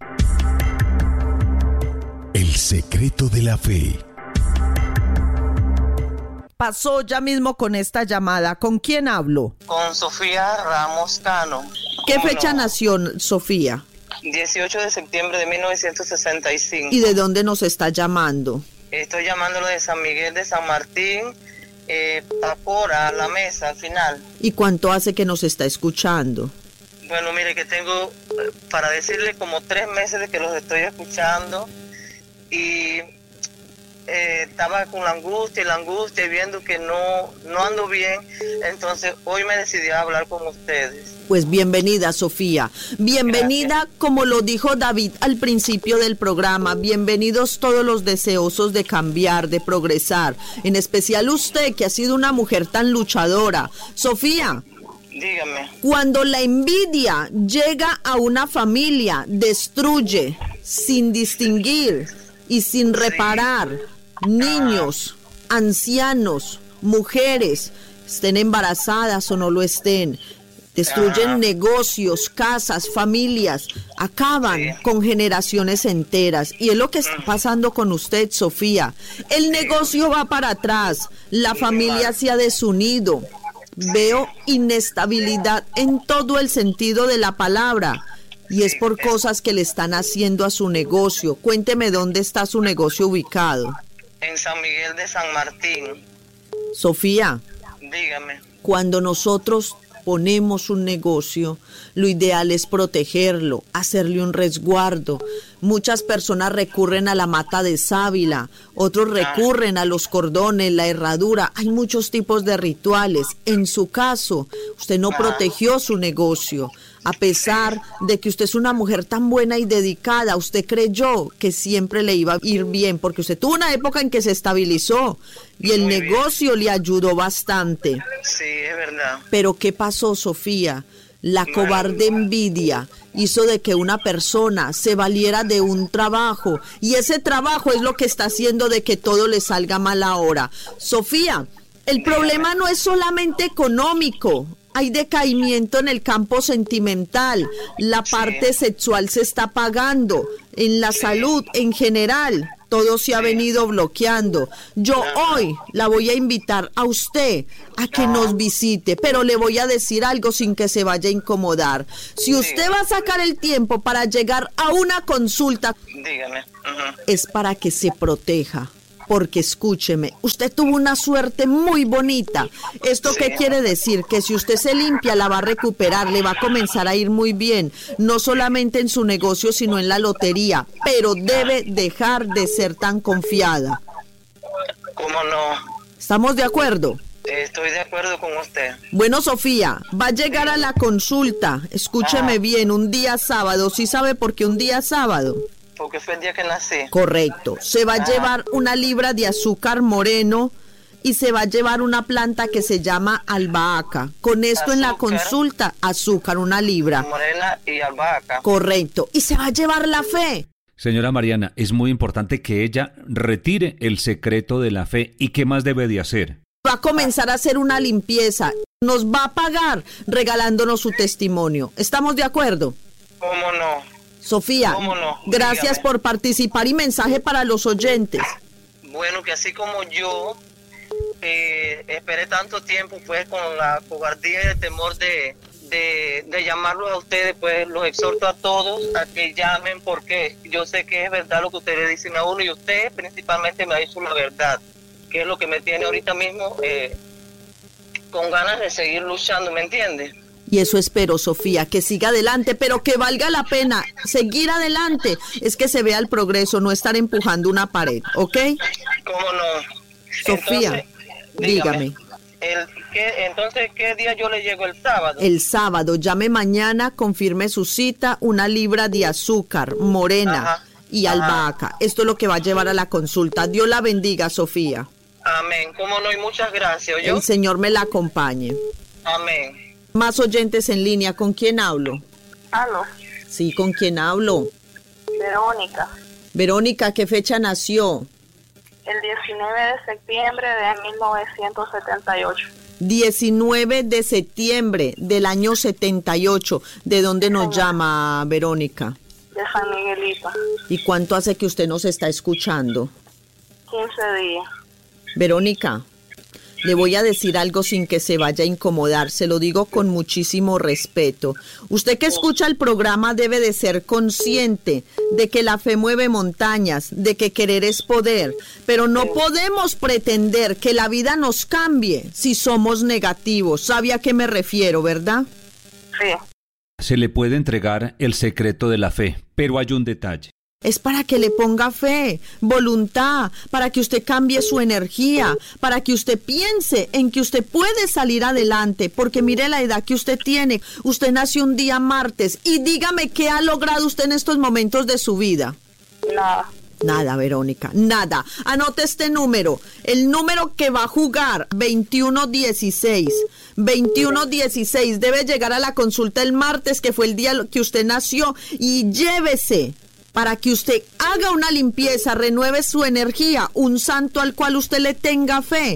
Speaker 9: El secreto de la fe.
Speaker 4: Pasó ya mismo con esta llamada. ¿Con quién hablo?
Speaker 12: Con Sofía Ramos Cano.
Speaker 4: ¿Qué fecha nació Sofía?
Speaker 12: dieciocho de septiembre de mil novecientos sesenta y cinco.
Speaker 4: ¿Y de dónde nos está llamando?
Speaker 12: Estoy llamándolo de San Miguel de San Martín, eh, Tapora, La Mesa, al final.
Speaker 4: ¿Y cuánto hace que nos está escuchando?
Speaker 12: Bueno, mire que tengo, para decirle, como tres meses de que los estoy escuchando y... Eh, estaba con la angustia y la angustia y viendo que no, no ando bien, entonces hoy me decidí a hablar con ustedes.
Speaker 4: Pues bienvenida, Sofía. Bienvenida, gracias. Como lo dijo David al principio del programa, bienvenidos todos los deseosos de cambiar, de progresar, en especial usted que ha sido una mujer tan luchadora. Sofía,
Speaker 12: dígame.
Speaker 4: Cuando la envidia llega a una familia, destruye sin distinguir y sin reparar. Sí. Niños, ancianos, mujeres, estén embarazadas o no lo estén, Destruyen ah. negocios, casas, familias, acaban sí. con generaciones enteras. Y es lo que está pasando con usted, Sofía. El negocio va para atrás, la familia se ha desunido. Veo inestabilidad en todo el sentido de la palabra. Y es por cosas que le están haciendo a su negocio. Cuénteme dónde está su negocio ubicado.
Speaker 12: En San Miguel de San Martín.
Speaker 4: Sofía.
Speaker 12: Dígame.
Speaker 4: Cuando nosotros ponemos un negocio, lo ideal es protegerlo, hacerle un resguardo. Muchas personas recurren a la mata de sábila, otros recurren a los cordones, la herradura. Hay muchos tipos de rituales. En su caso, usted no protegió su negocio. A pesar de que usted es una mujer tan buena y dedicada, usted creyó que siempre le iba a ir bien, porque usted tuvo una época en que se estabilizó y el Muy negocio bien. Le ayudó bastante.
Speaker 12: Sí, es verdad.
Speaker 4: Pero ¿qué pasó, Sofía? La bueno. cobarde envidia hizo de que una persona se valiera de un trabajo, y ese trabajo es lo que está haciendo de que todo le salga mal ahora. Sofía, el problema no es solamente económico. Hay decaimiento en el campo sentimental, la parte sí. sexual se está apagando, en la sí. salud en general, todo se ha sí. venido bloqueando. Yo no. hoy la voy a invitar a usted a que no. nos visite, pero le voy a decir algo sin que se vaya a incomodar. Si usted sí. va a sacar el tiempo para llegar a una consulta,
Speaker 12: dígame. Uh-huh.
Speaker 4: es para que se proteja. Porque escúcheme, usted tuvo una suerte muy bonita. ¿Esto sí. qué quiere decir? Que si usted se limpia, la va a recuperar, le va a comenzar a ir muy bien. No solamente en su negocio, sino en la lotería. Pero debe dejar de ser tan confiada.
Speaker 12: ¿Cómo no?
Speaker 4: ¿Estamos de acuerdo?
Speaker 12: Estoy de acuerdo con usted.
Speaker 4: Bueno, Sofía, va a llegar a la consulta. Escúcheme ah. bien, un día sábado. ¿Sí sabe por qué un día sábado?
Speaker 12: Porque fue el día que nací.
Speaker 4: Correcto. Se va a ah. llevar una libra de azúcar moreno y se va a llevar una planta que se llama albahaca. Con esto azúcar. En la consulta, azúcar, una libra.
Speaker 12: Morena y albahaca.
Speaker 4: Correcto. Y se va a llevar la fe.
Speaker 3: Señora Mariana, es muy importante que ella retire el secreto de la fe. ¿Y qué más debe de hacer?
Speaker 4: Va a comenzar a hacer una limpieza. Nos va a pagar regalándonos su testimonio. ¿Estamos de acuerdo?
Speaker 12: ¿Cómo no?
Speaker 4: Sofía,
Speaker 12: no?
Speaker 4: gracias
Speaker 12: Dígame.
Speaker 4: por participar y mensaje para los oyentes.
Speaker 12: Bueno, que así como yo eh, esperé tanto tiempo, pues con la cobardía y el temor de, de, de llamarlos a ustedes, pues los exhorto a todos a que llamen, porque yo sé que es verdad lo que ustedes dicen a uno, y usted principalmente me ha dicho la verdad, que es lo que me tiene ahorita mismo eh, con ganas de seguir luchando, ¿me entiendes?
Speaker 4: Y eso espero, Sofía, que siga adelante, pero que valga la pena seguir adelante. Es que se vea el progreso, no estar empujando una pared, ¿ok?
Speaker 12: ¿Cómo no?
Speaker 4: Sofía, entonces, dígame. dígame.
Speaker 12: El, ¿qué, entonces, ¿qué día yo le llego? ¿El sábado?
Speaker 4: El sábado, llame mañana, confirme su cita, una libra de azúcar morena Ajá. y Ajá. albahaca. Esto es lo que va a llevar a la consulta. Dios la bendiga, Sofía.
Speaker 12: Amén. ¿Cómo no? Y muchas gracias. ¿Oyó?
Speaker 4: El Señor me la acompañe.
Speaker 12: Amén.
Speaker 4: Más oyentes en línea, ¿con quién hablo?
Speaker 13: ¿Aló?
Speaker 4: Sí, ¿con quién hablo?
Speaker 13: Verónica.
Speaker 4: Verónica, ¿qué fecha nació?
Speaker 13: El diecinueve de septiembre de mil novecientos setenta y ocho.
Speaker 4: diecinueve de septiembre del año setenta y ocho. ¿De dónde nos Señor. llama, Verónica?
Speaker 13: De San Miguelito.
Speaker 4: ¿Y cuánto hace que usted nos está escuchando?
Speaker 13: quince días.
Speaker 4: Verónica, le voy a decir algo sin que se vaya a incomodar, se lo digo con muchísimo respeto. Usted que escucha el programa debe de ser consciente de que la fe mueve montañas, de que querer es poder, pero no podemos pretender que la vida nos cambie si somos negativos. ¿Sabe a qué me refiero, verdad?
Speaker 13: Sí.
Speaker 3: Se le puede entregar el secreto de la fe, pero hay un detalle.
Speaker 4: Es para que le ponga fe, voluntad, para que usted cambie su energía, para que usted piense en que usted puede salir adelante, porque mire la edad que usted tiene. Usted nació un día martes y dígame qué ha logrado usted en estos momentos de su vida.
Speaker 13: Nada.
Speaker 4: Nada, Verónica, nada. Anote este número, el número que va a jugar, veintiuno dieciséis. veintiuno dieciséis, debe llegar a la consulta el martes, que fue el día que usted nació, y llévese para que usted haga una limpieza, renueve su energía, un santo al cual usted le tenga fe,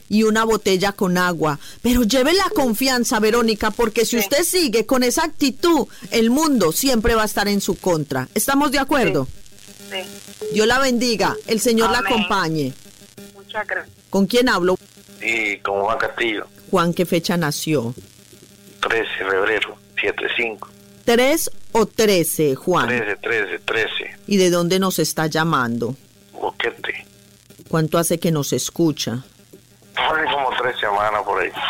Speaker 4: y una botella con agua. Pero lleve la confianza, Verónica, porque si
Speaker 13: Sí.
Speaker 4: usted sigue con esa actitud, el mundo siempre va a estar en su contra. ¿Estamos de acuerdo?
Speaker 13: Sí.
Speaker 4: Dios la bendiga, el Señor la
Speaker 13: Amén.
Speaker 4: acompañe.
Speaker 13: Muchas gracias.
Speaker 4: ¿Con quién hablo?
Speaker 14: Y con Juan Castillo,
Speaker 4: Juan, ¿qué fecha nació?
Speaker 14: trece de febrero, siete cinco.
Speaker 4: ¿Tres o trece, Juan?
Speaker 14: trece, trece, trece.
Speaker 4: ¿Y de dónde nos está llamando?
Speaker 14: Boquete.
Speaker 4: ¿Cuánto hace que nos escucha?
Speaker 14: Hace como tres semanas por ahí.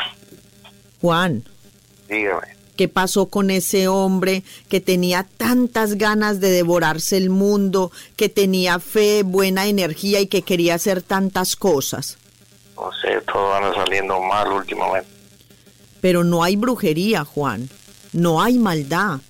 Speaker 4: Juan,
Speaker 14: Dígame.
Speaker 4: ¿qué pasó con ese hombre que tenía tantas ganas de devorarse el mundo, que tenía fe, buena energía y que quería hacer tantas cosas?
Speaker 14: No sé, todo anda saliendo mal últimamente.
Speaker 4: Pero no hay brujería, Juan. No hay maldad.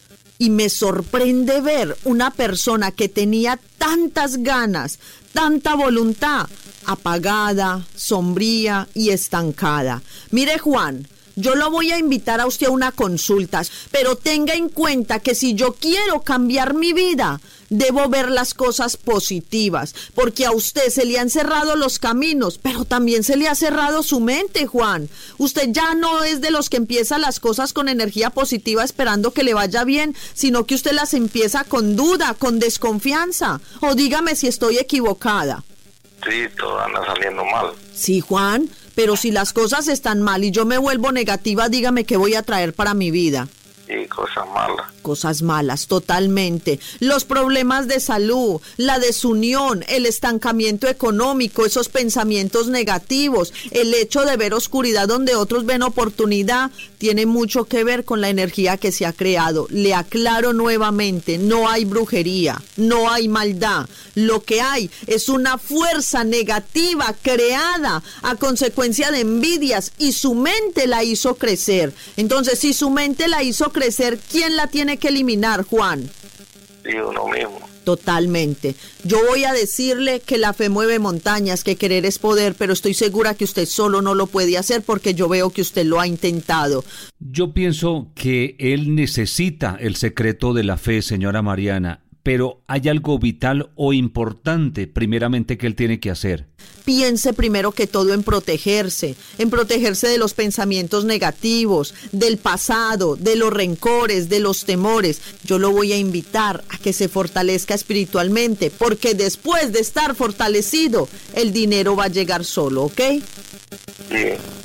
Speaker 4: Y me sorprende ver una persona que tenía tantas ganas, tanta voluntad, apagada, sombría y estancada. Mire, Juan, yo lo voy a invitar a usted a una consulta, pero tenga en cuenta que si yo quiero cambiar mi vida, debo ver las cosas positivas, porque a usted se le han cerrado los caminos, pero también se le ha cerrado su mente, Juan. Usted ya no es de los que empieza las cosas con energía positiva esperando que le vaya bien, sino que usted las empieza con duda, con desconfianza. O dígame si estoy equivocada.
Speaker 14: Sí, todo anda saliendo mal.
Speaker 4: Sí, Juan, pero si las cosas están mal y yo me vuelvo negativa, dígame qué voy a traer para mi vida.
Speaker 14: Y cosas malas.
Speaker 4: Cosas malas, totalmente. Los problemas de salud, la desunión, el estancamiento económico, esos pensamientos negativos, el hecho de ver oscuridad donde otros ven oportunidad, tiene mucho que ver con la energía que se ha creado. Le aclaro nuevamente, no hay brujería, no hay maldad. Lo que hay es una fuerza negativa creada a consecuencia de envidias y su mente la hizo crecer. Entonces, si su mente la hizo crecer, ¿quién la tiene que eliminar, Juan?
Speaker 14: Sí, uno mismo.
Speaker 4: Totalmente. Yo voy a decirle que la fe mueve montañas, que querer es poder, pero estoy segura que usted solo no lo puede hacer porque yo veo que usted lo ha intentado.
Speaker 3: Yo pienso que él necesita el secreto de la fe, señora Mariana, pero hay algo vital o importante primeramente que él tiene que hacer.
Speaker 4: Piense primero que todo en protegerse, en protegerse de los pensamientos negativos, del pasado, de los rencores, de los temores. Yo lo voy a invitar a que se fortalezca espiritualmente, porque después de estar fortalecido, el dinero va a llegar solo, ¿ok?
Speaker 14: Sí.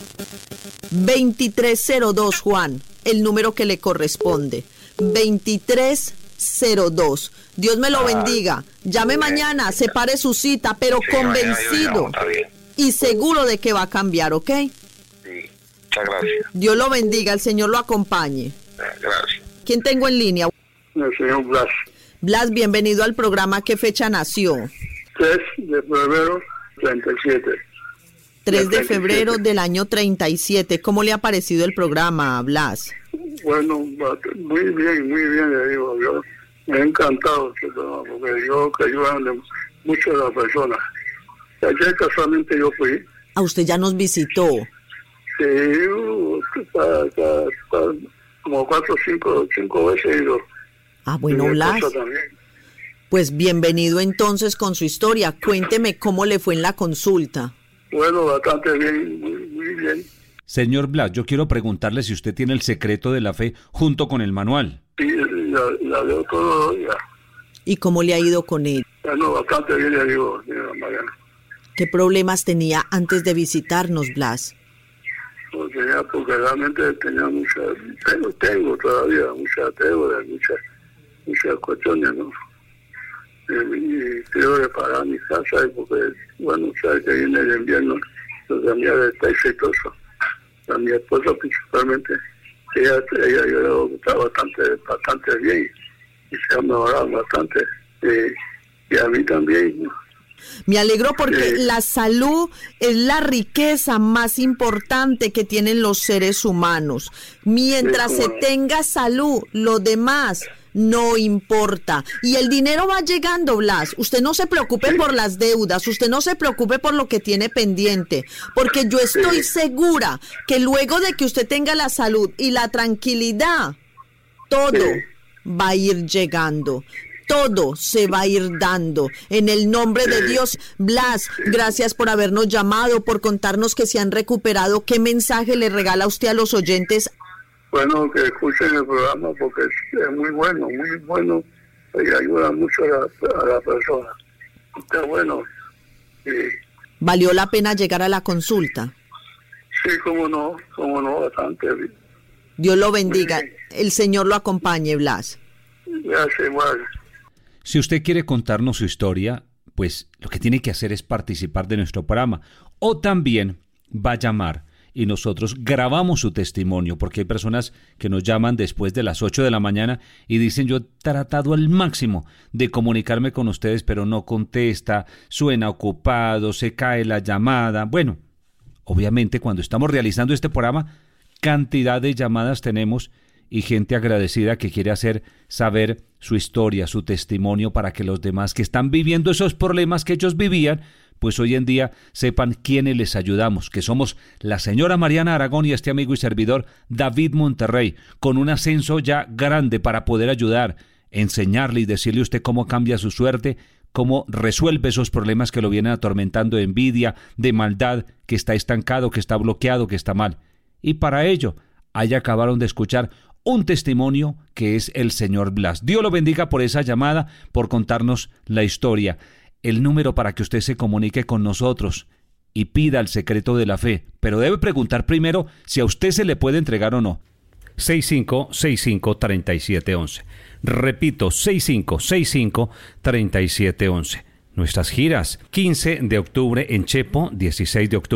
Speaker 4: veintitrés cero dos, Juan, el número que le corresponde. veintitrés cero dos. Dios me lo bendiga. Llame mañana, separe su cita, pero
Speaker 14: Sí,
Speaker 4: convencido
Speaker 14: mañana yo llamo, está bien.
Speaker 4: y seguro de que va a cambiar, ¿ok?
Speaker 14: Sí, muchas gracias.
Speaker 4: Dios lo bendiga, el Señor lo acompañe.
Speaker 14: Gracias.
Speaker 4: ¿Quién tengo en línea?
Speaker 15: El señor Blas.
Speaker 4: Blas, bienvenido al programa. ¿Qué fecha nació?
Speaker 15: tres de febrero, treinta y siete.
Speaker 4: tres de febrero del año treinta y siete. ¿Cómo le ha parecido el programa, Blas?
Speaker 15: Bueno, muy bien, muy bien, le digo. Yo me ha encantado este programa porque yo que ayudan de muchas de las personas. Ayer casualmente yo fui.
Speaker 4: A usted ya nos visitó.
Speaker 15: Sí, uh, está, está, está, como cuatro o cinco, cinco veces he ido.
Speaker 4: Ah, bueno,
Speaker 15: Y mi
Speaker 4: Blas.
Speaker 15: esposa también.
Speaker 4: Pues bienvenido entonces con su historia. Cuénteme cómo le fue en la consulta.
Speaker 15: Bueno, bastante bien, muy, muy bien.
Speaker 3: Señor Blas, yo quiero preguntarle si usted tiene el secreto de la fe junto con el manual.
Speaker 15: Y la, la veo todos los días.
Speaker 4: ¿Y cómo le ha ido con él?
Speaker 15: Bueno, bastante bien, le digo, señora Mariana.
Speaker 4: ¿Qué problemas tenía antes de visitarnos, Blas?
Speaker 15: Porque, ya, porque realmente tenía muchas, tengo, tengo todavía muchas deudas, muchas, muchas cuestiones, ¿no? Y, y quiero reparar mi casa, y porque, bueno, sabes que viene el invierno, entonces a mí está exitoso. A mi esposa principalmente, ella, ella yo está bastante, bastante bien, y se ha mejorado bastante, y, y a mí también, ¿no?
Speaker 4: Me alegro porque
Speaker 15: Sí.
Speaker 4: la salud es la riqueza más importante que tienen los seres humanos. Mientras
Speaker 15: Sí,
Speaker 4: se
Speaker 15: cómo no.
Speaker 4: tenga salud, lo demás no importa. Y el dinero va llegando, Blas. Usted no se preocupe por las deudas, usted no se preocupe por lo que tiene pendiente, porque yo estoy segura que luego de que usted tenga la salud y la tranquilidad, todo
Speaker 15: Sí.
Speaker 4: va a ir llegando. todo se va a ir dando. En el nombre de Dios, Blas, gracias por habernos llamado, por contarnos que se han recuperado. ¿Qué mensaje le regala usted a los oyentes?
Speaker 15: Bueno, que escuchen el programa porque es, es muy bueno, muy bueno y ayuda mucho a la, a la persona. Está bueno. Sí.
Speaker 4: ¿Valió la pena llegar a la consulta?
Speaker 15: Sí, cómo no, cómo no, bastante bien.
Speaker 4: Dios lo bendiga. El Señor lo acompañe, Blas.
Speaker 15: Gracias, igual.
Speaker 3: Si usted quiere contarnos su historia, pues lo que tiene que hacer es participar de nuestro programa. O también va a llamar y nosotros grabamos su testimonio, porque hay personas que nos llaman después de las ocho de la mañana y dicen: yo he tratado al máximo de comunicarme con ustedes, pero no contesta, suena ocupado, se cae la llamada. Bueno, obviamente cuando estamos realizando este programa, cantidad de llamadas tenemos y gente agradecida que quiere hacer saber su historia, su testimonio, para que los demás que están viviendo esos problemas que ellos vivían, pues hoy en día sepan quiénes les ayudamos, que somos la señora Mariana Aragón y este amigo y servidor David Monterrey, con un ascenso ya grande para poder ayudar, enseñarle y decirle a usted cómo cambia su suerte, cómo resuelve esos problemas que lo vienen atormentando de envidia, de maldad, que está estancado, que está bloqueado, que está mal. Y para ello, ahí acabaron de escuchar un testimonio que es el señor Blas. Dios lo bendiga por esa llamada, por contarnos la historia. El número para que usted se comunique con nosotros y pida el secreto de la fe, pero debe preguntar primero si a usted se le puede entregar o no. seis cinco seis cinco, tres siete uno uno. Repito, seis cinco seis cinco, tres siete uno uno. Nuestras giras: quince de octubre en Chepo, dieciséis de octubre